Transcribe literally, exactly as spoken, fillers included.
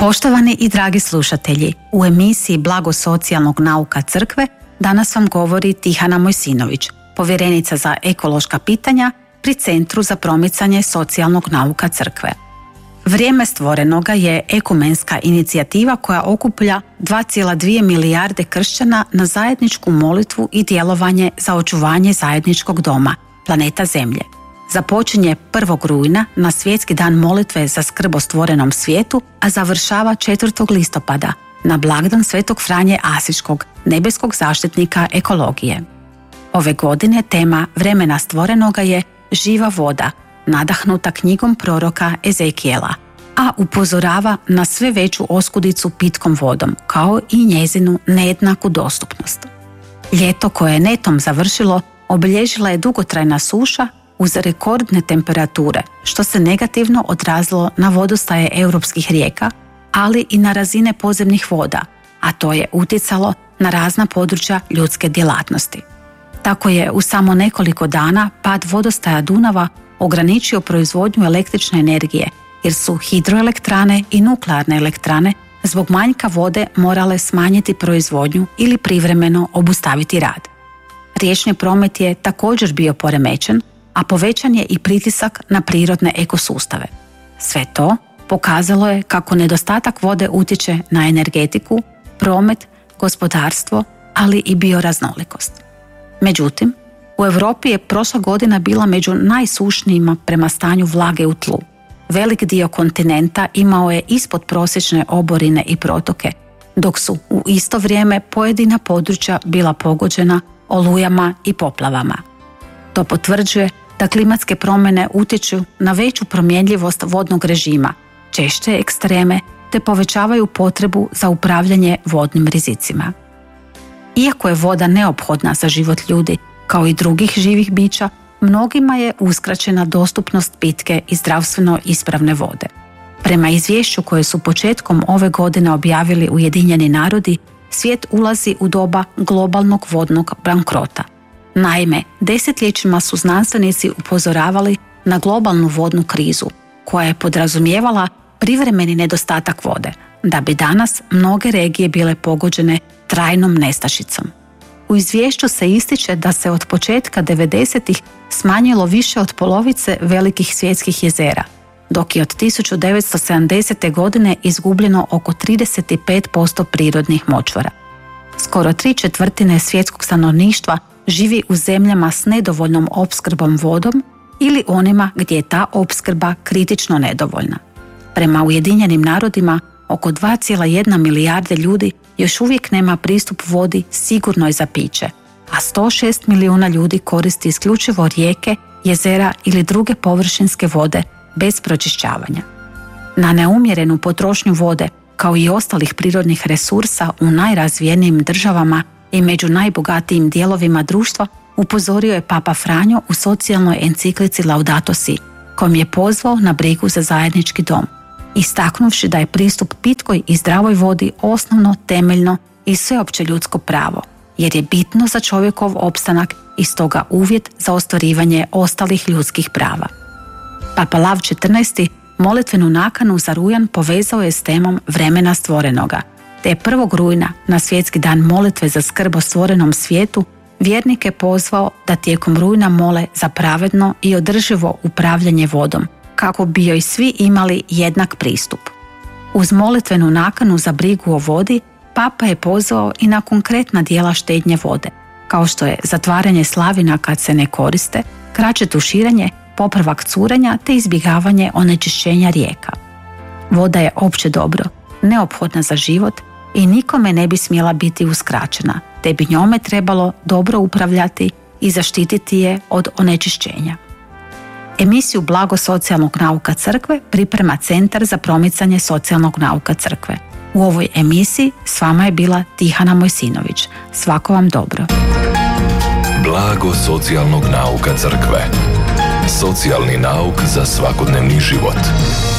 Poštovani i dragi slušatelji, u emisiji Blago socijalnog nauka crkve danas vam govori Tihana Mojsinović, povjerenica za ekološka pitanja pri Centru za promicanje socijalnog nauka crkve. Vrijeme stvorenoga je ekumenska inicijativa koja okuplja dva zarez dvije milijarde kršćana na zajedničku molitvu i djelovanje za očuvanje zajedničkog doma, planeta Zemlje. Započinje prvog rujna na Svjetski dan molitve za skrb o stvorenom svijetu, a završava četvrtog listopada na blagdan Svetog Franje Asiškog, nebeskog zaštitnika ekologije. Ove godine tema vremena stvorenoga je živa voda, nadahnuta knjigom proroka Ezekijela, a upozorava na sve veću oskudicu pitkom vodom, kao i njezinu nejednaku dostupnost. Ljeto koje je netom završilo obilježila je dugotrajna suša uz rekordne temperature, što se negativno odrazilo na vodostaje europskih rijeka, ali i na razine podzemnih voda, a to je utjecalo na razna područja ljudske djelatnosti. Tako je u samo nekoliko dana pad vodostaja Dunava ograničio proizvodnju električne energije, jer su hidroelektrane i nuklearne elektrane zbog manjka vode morale smanjiti proizvodnju ili privremeno obustaviti rad. Riječni promet je također bio poremećen, a povećan je i pritisak na prirodne ekosustave. Sve to pokazalo je kako nedostatak vode utječe na energetiku, promet, gospodarstvo, ali i bioraznolikost. Međutim, u Europi je prošla godina bila među najsušnijima prema stanju vlage u tlu. Velik dio kontinenta imao je ispodprosječne oborine i protoke, dok su u isto vrijeme pojedina područja bila pogođena olujama i poplavama. To potvrđuje da klimatske promjene utječu na veću promjenljivost vodnog režima, češće ekstreme, te povećavaju potrebu za upravljanje vodnim rizicima. Iako je voda neophodna za život ljudi, kao i drugih živih bića, mnogima je uskraćena dostupnost pitke i zdravstveno ispravne vode. Prema izvješću koje su početkom ove godine objavili Ujedinjeni narodi, svijet ulazi u doba globalnog vodnog bankrota. Naime, desetljećima su znanstvenici upozoravali na globalnu vodnu krizu, koja je podrazumijevala privremeni nedostatak vode, da bi danas mnoge regije bile pogođene trajnom nestašicom. U izvješću se ističe da se od početka devedesetih smanjilo više od polovice velikih svjetskih jezera, dok je od tisuću devetsto sedamdesete. godine izgubljeno oko trideset pet posto prirodnih močvara. Skoro tri četvrtine svjetskog stanovništva živi u zemljama s nedovoljnom opskrbom vodom ili onima gdje je ta opskrba kritično nedovoljna. Prema Ujedinjenim narodima, oko dva zarez jedna milijarde ljudi još uvijek nema pristup vodi sigurnoj za piće, a sto šest milijuna ljudi koristi isključivo rijeke, jezera ili druge površinske vode bez pročišćavanja. Na neumjerenu potrošnju vode, kao i ostalih prirodnih resursa u najrazvijenijim državama i među najbogatijim dijelovima društva, upozorio je Papa Franjo u socijalnoj enciklici Laudato Si, kojom je pozvao na brigu za zajednički dom, istaknuvši da je pristup pitkoj i zdravoj vodi osnovno, temeljno i sveopće ljudsko pravo, jer je bitno za čovjekov opstanak i stoga uvjet za ostvarivanje ostalih ljudskih prava. Papa Lav četrnaesti. molitvenu nakanu za rujan povezao je s temom vremena stvorenoga, te je prvog rujna na Svjetski dan molitve za skrb o stvorenom svijetu vjernike pozvao da tijekom rujna mole za pravedno i održivo upravljanje vodom, kako bi joj svi imali jednak pristup. Uz molitvenu nakanu za brigu o vodi, Papa je pozvao i na konkretna djela štednje vode, kao što je zatvaranje slavina kad se ne koriste, kraće tuširanje, popravak curenja te izbjegavanje onečišćenja rijeka. Voda je opće dobro, neophodna za život i nikome ne bi smjela biti uskraćena, te bi njome trebalo dobro upravljati i zaštititi je od onečišćenja. Emisiju Blago socijalnog nauka crkve priprema Centar za promicanje socijalnog nauka crkve. U ovoj emisiji s vama je bila Tihana Mojsinović. Svako vam dobro. Blago socijalnog nauka crkve. Socijalni nauk za svakodnevni život.